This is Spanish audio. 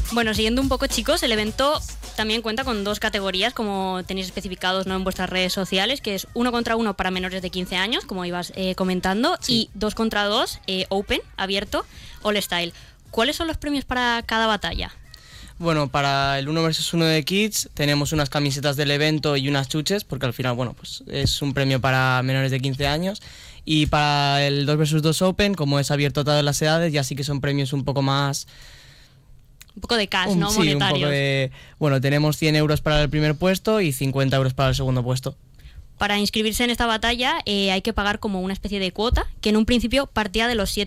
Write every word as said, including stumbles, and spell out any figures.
Bueno, siguiendo un poco, chicos, el evento también cuenta con dos categorías, como tenéis especificados, ¿no?, en vuestras redes sociales, que es uno contra uno para menores de quince años, como ibas eh, comentando, sí. y dos contra dos, eh, Open, abierto, All Style. ¿Cuáles son los premios para cada batalla? Bueno, para el uno versus uno de Kids tenemos unas camisetas del evento y unas chuches, porque al final, bueno, pues es un premio para menores de quince años. Y para el dos versus dos Open, como es abierto a todas las edades, ya sí que son premios un poco más... Un poco de cash, un, ¿no? Sí, monetarios. Un poco de, bueno, tenemos cien euros para el primer puesto y cincuenta euros para el segundo puesto. Para inscribirse en esta batalla eh, hay que pagar como una especie de cuota, que en un principio partía de los siete